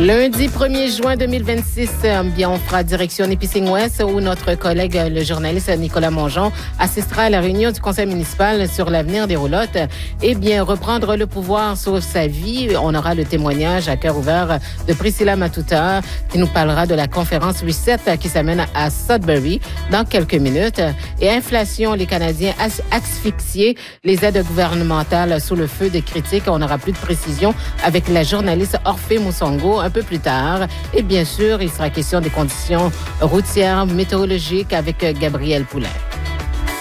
Lundi 1er juin 2026, bien, on fera direction Nipissing-Ouest où notre collègue, le journaliste Nicolas Mongeon, assistera à la réunion du conseil municipal sur l'avenir des roulottes. Et bien, reprendre le pouvoir sur sa vie. On aura le témoignage à cœur ouvert de Priscilla Matuta qui nous parlera de la conférence Reset qui s'amène à Sudbury dans quelques minutes. Et inflation, les Canadiens asphyxiés, les aides gouvernementales sous le feu des critiques. On aura plus de précision avec la journaliste Orphée Moussongo un peu plus tard. Et bien sûr, il sera question des conditions routières, météorologiques avec Gabriel Poulin.